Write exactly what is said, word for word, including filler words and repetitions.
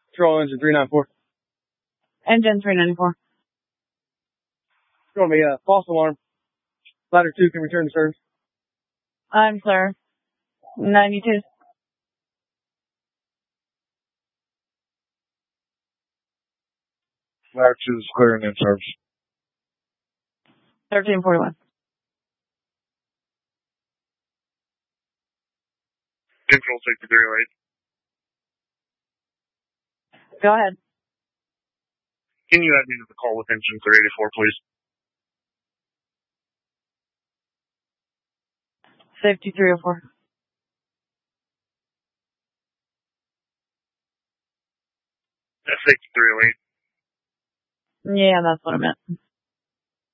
Control engine three ninety-four. Engine three ninety-four. It's going to be a false alarm. Ladder two can return to service. I'm clear. ninety-two. Ladder two is clear and in service. thirteen forty-one. Control sixty-three oh eight. Go ahead. Can you add me to the call with engine three eighty-four, please? Safety three oh four. That's safety three oh eight. Yeah, that's what I meant.